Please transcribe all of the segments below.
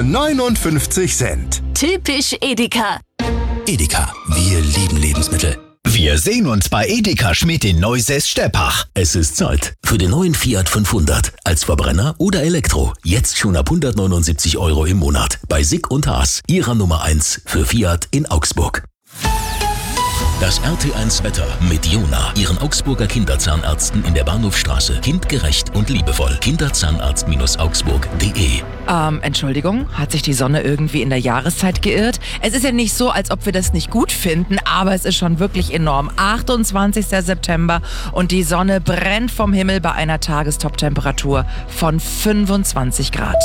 59 Cent. Typisch Edeka. Edeka, wir lieben Lebensmittel. Wir sehen uns bei Edeka Schmidt in Neusäß-Steppach. Es ist Zeit für den neuen Fiat 500. Als Verbrenner oder Elektro. Jetzt schon ab 179 € im Monat. Bei Sick und Haas, Ihrer Nummer 1 für Fiat in Augsburg. Das RT1 Wetter mit Jona, Ihren Augsburger Kinderzahnärzten in der Bahnhofstraße. Kindgerecht und liebevoll. Kinderzahnarzt-augsburg.de. Entschuldigung, hat sich die Sonne irgendwie in der Jahreszeit geirrt? Es ist ja nicht so, als ob wir das nicht gut finden, aber es ist schon wirklich enorm. 28. September und die Sonne brennt vom Himmel bei einer Tagestop-Temperatur von 25 Grad.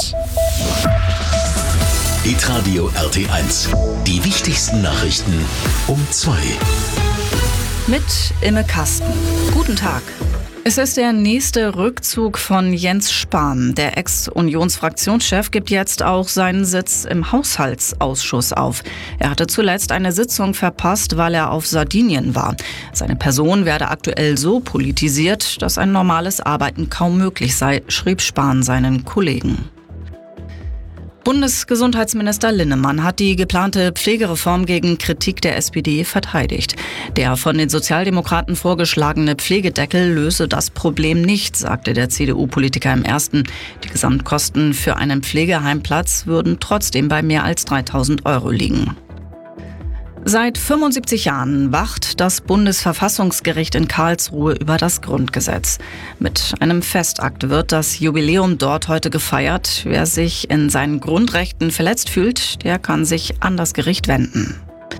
Hitradio RT1. Die wichtigsten Nachrichten um 2. Mit Imme Kasten. Guten Tag. Es ist der nächste Rückzug von Jens Spahn. Der Ex-Unionsfraktionschef gibt jetzt auch seinen Sitz im Haushaltsausschuss auf. Er hatte zuletzt eine Sitzung verpasst, weil er auf Sardinien war. Seine Person werde aktuell so politisiert, dass ein normales Arbeiten kaum möglich sei, schrieb Spahn seinen Kollegen. Bundesgesundheitsminister Linnemann hat die geplante Pflegereform gegen Kritik der SPD verteidigt. Der von den Sozialdemokraten vorgeschlagene Pflegedeckel löse das Problem nicht, sagte der CDU-Politiker im Ersten. Die Gesamtkosten für einen Pflegeheimplatz würden trotzdem bei mehr als 3.000 € liegen. Seit 75 Jahren wacht das Bundesverfassungsgericht in Karlsruhe über das Grundgesetz. Mit einem Festakt wird das Jubiläum dort heute gefeiert. Wer sich in seinen Grundrechten verletzt fühlt, der kann sich an das Gericht wenden.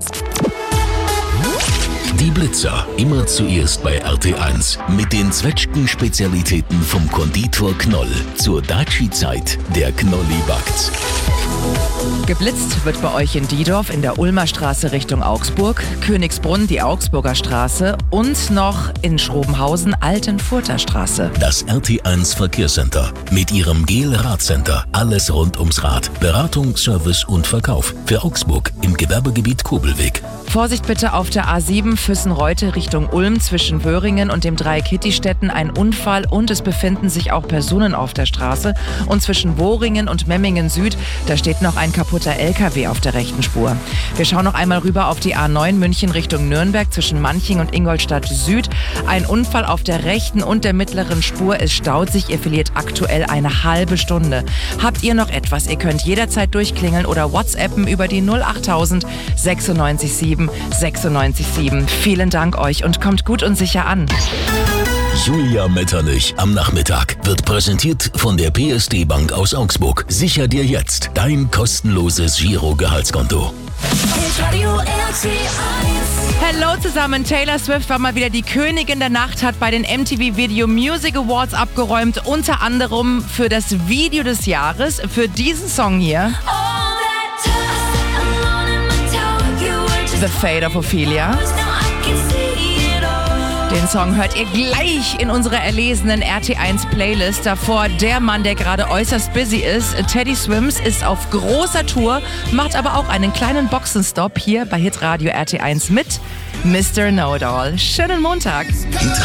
Die Blitzer, immer zuerst bei RT1. Mit den Zwetschgen-Spezialitäten vom Konditor Knoll. Zur Daci-Zeit, der Knolli backt's. Geblitzt wird bei euch in Diedorf in der Ulmer Straße Richtung Augsburg, Königsbrunn die Augsburger Straße und noch in Schrobenhausen Altenfurter Straße. Das RT1 Verkehrscenter mit ihrem Gel-Radcenter. Alles rund ums Rad. Beratung, Service und Verkauf. Für Augsburg im Gewerbegebiet Kobelweg. Vorsicht bitte auf der A7 Füssen-Reute Richtung Ulm zwischen Wöhringen und dem Dreieck Kittistetten. Ein Unfall und es befinden sich auch Personen auf der Straße. Und zwischen Wohringen und Memmingen Süd, da steht noch ein kaputter LKW auf der rechten Spur. Wir schauen noch einmal rüber auf die A9 München Richtung Nürnberg zwischen Manching und Ingolstadt Süd. Ein Unfall auf der rechten und der mittleren Spur. Es staut sich, ihr verliert aktuell eine halbe Stunde. Habt ihr noch etwas? Ihr könnt jederzeit durchklingeln oder WhatsAppen über die 08000 96 7 96 7. Vielen Dank euch und kommt gut und sicher an. Julia Metternich am Nachmittag wird präsentiert von der PSD Bank aus Augsburg. Sicher dir jetzt dein kostenloses Giro-Gehaltskonto. Hallo zusammen, Taylor Swift war mal wieder die Königin der Nacht, hat bei den MTV Video Music Awards abgeräumt, unter anderem für das Video des Jahres, für diesen Song hier. The Fate of Ophelia. Den Song hört ihr gleich in unserer erlesenen RT1 Playlist. Davor der Mann, der gerade äußerst busy ist. Teddy Swims ist auf großer Tour, macht aber auch einen kleinen Boxenstopp hier bei Hitradio RT1 mit Mr. Know-It-All. Schönen Montag.